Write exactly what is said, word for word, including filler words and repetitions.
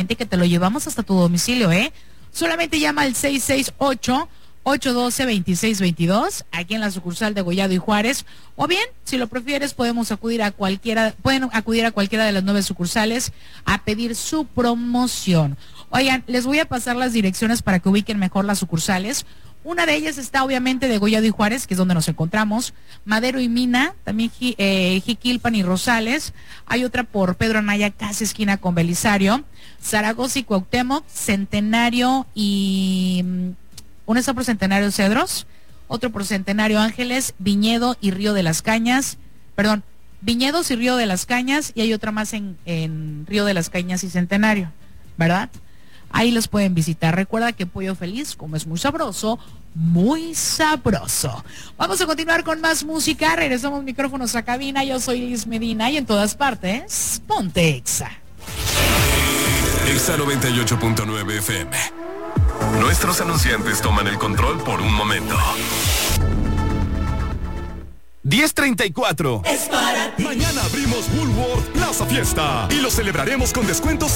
gratuitamente, que te lo llevamos hasta tu domicilio, ¿eh? Solamente llama al seis seis ocho, ocho uno dos, dos seis dos dos, aquí en la sucursal de Gollado y Juárez, o bien, si lo prefieres, podemos acudir a cualquiera, pueden acudir a cualquiera de las nueve sucursales a pedir su promoción. Oigan, les voy a pasar las direcciones para que ubiquen mejor las sucursales. Una de ellas está obviamente de Gollado y Juárez, que es donde nos encontramos, Madero y Mina, también eh, Jiquilpan y Rosales. Hay otra por Pedro Anaya, casi esquina con Belisario, Zaragoza y Cuauhtémoc, Centenario y... uno está por Centenario Cedros, otro por Centenario Ángeles, Viñedo y Río de las Cañas, perdón, Viñedos y Río de las Cañas, y hay otra más en, en Río de las Cañas y Centenario, ¿verdad? Ahí los pueden visitar. Recuerda que Pollo Feliz, como es muy sabroso, muy sabroso. Vamos a continuar con más música. Regresamos micrófonos a cabina. Yo soy Liz Medina y en todas partes, ponte Exa. Exa noventa y ocho punto nueve F M. Nuestros anunciantes toman el control por un momento. diez treinta y cuatro. Es para ti. Mañana abrimos Woolworth Plaza Fiesta y lo celebraremos con descuentos